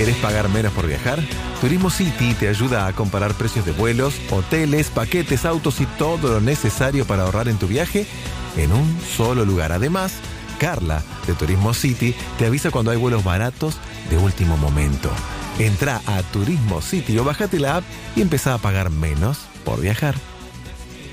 ¿Querés pagar menos por viajar? Turismo City te ayuda a comparar precios de vuelos, hoteles, paquetes, autos y todo lo necesario para ahorrar en tu viaje en un solo lugar. Además, Carla, de Turismo City, te avisa cuando hay vuelos baratos de último momento. Entrá a Turismo City o bájate la app y empezá a pagar menos por viajar.